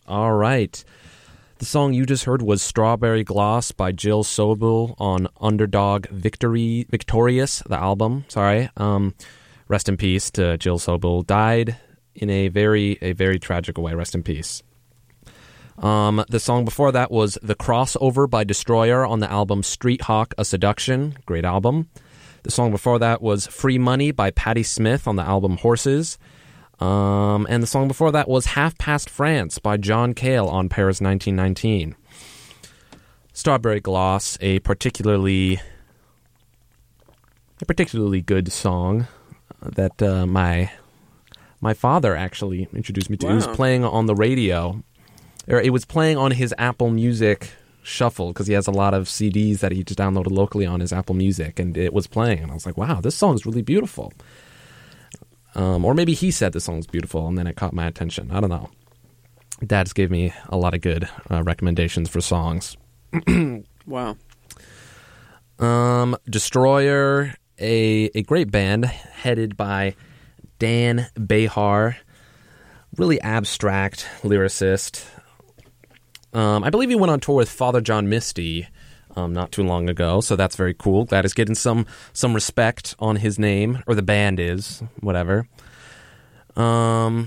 All right. The song you just heard was Strawberry Gloss by Jill Sobel on Underdog Victorious, the album. Sorry. Rest in peace to Jill Sobel. Died in a very tragic way. Rest in peace. The song before that was The Crossover by Destroyer on the album Street Hawk, A Seduction. Great album. The song before that was Free Money by Patti Smith on the album Horses. And the song before that was Half Past France by John Cale on Paris 1919. Strawberry Gloss, a particularly good song that my father actually introduced me to. Wow. It was playing on the radio, or it was playing on his Apple Music Shuffle, because he has a lot of CDs that he just downloaded locally on his Apple Music, and it was playing, and I was like, wow, this song is really beautiful. Or maybe he said the song's beautiful, and then it caught my attention. I don't know. Dad's gave me a lot of good recommendations for songs. Wow. Destroyer, a great band headed by Dan Behar, really abstract lyricist. I believe he went on tour with Father John Misty not too long ago, so that's very cool. Glad he's getting some respect on his name, or the band is, whatever. The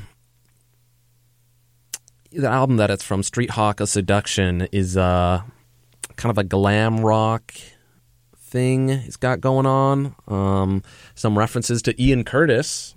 album that it's from, Street Hawk, A Seduction, is kind of a glam rock thing he's got going on. Some references to Ian Curtis.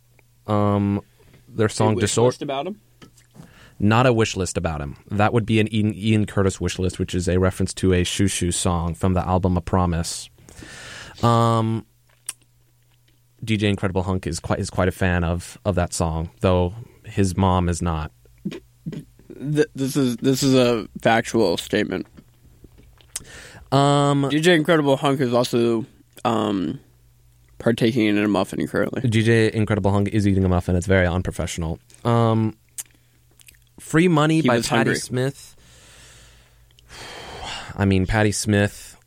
Their song Disorder. About him? Not a wish list about him. That would be an Ian Curtis wish list, which is a reference to a Shoo Shoo song from the album A Promise. DJ Incredible Hunk is quite a fan of that song, though his mom is not. This is a factual statement. DJ Incredible Hunk is also partaking in a muffin currently. DJ Incredible Hunk is eating a muffin. It's very unprofessional. Free Money by Patti Smith. I mean, Patti Smith.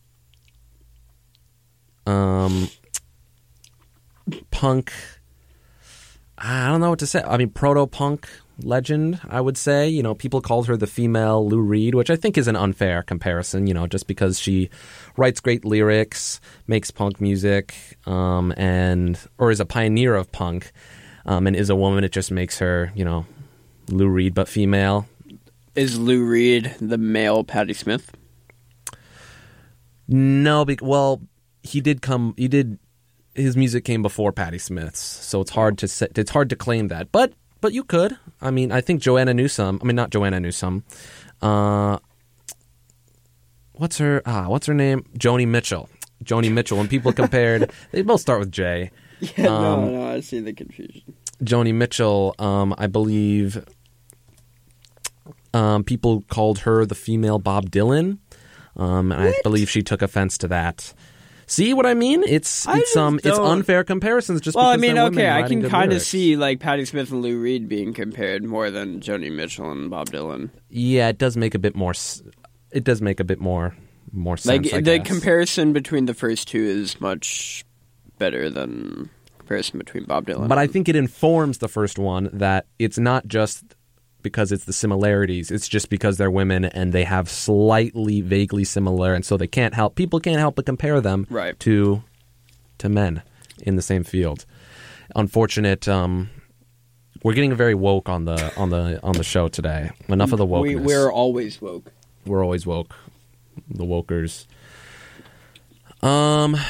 Punk. I don't know what to say. I mean, proto-punk legend, I would say. You know, people called her the female Lou Reed, which I think is an unfair comparison, you know, just because she writes great lyrics, makes punk music, or is a pioneer of punk, and is a woman. It just makes her, you know, Lou Reed, but female. Is Lou Reed the male Patti Smith? No, well, his music came before Patti Smith's, so it's hard to claim that. But you could. I mean, I think not Joanna Newsom. What's her name? Joni Mitchell. Joni Mitchell. When people compared, they both start with J. Yeah, no, I see the confusion. Joni Mitchell, I believe people called her the female Bob Dylan, and I believe she took offense to that. See what I mean? It's unfair comparisons. Just well, because I mean, okay, I can kind of see like Patti Smith and Lou Reed being compared more than Joni Mitchell and Bob Dylan. Yeah, it does make a bit more. It does make a bit more sense. Like I the guess. Comparison between the first two is much better than comparison between Bob Dylan. But I think it informs the first one that it's not just because it's the similarities. It's just because they're women and they have slightly, vaguely similar, and so people can't help but compare them to men in the same field. Unfortunate. We're getting very woke on the show today. Enough of the wokeness. We're always woke. We're always woke. The wokers. All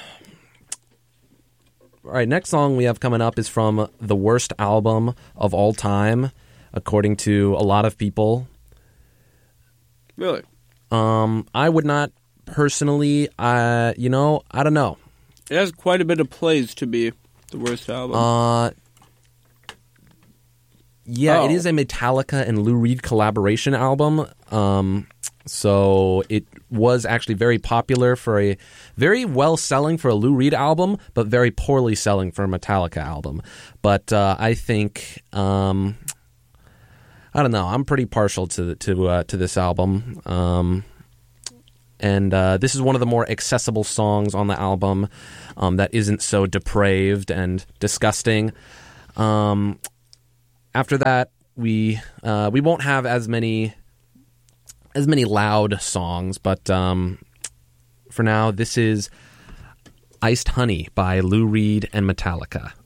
right, next song we have coming up is from the worst album of all time, according to a lot of people. Really? I would not personally, I don't know. It has quite a bit of plays to be the worst album. Yeah, It is a Metallica and Lou Reed collaboration album. So it was actually very popular very well selling for a Lou Reed album, but very poorly selling for a Metallica album. But I think I don't know. I'm pretty partial to this album. And this is one of the more accessible songs on the album that isn't so depraved and disgusting. After that, we won't have as many loud songs, but for now, this is Iced Honey by Lou Reed and Metallica.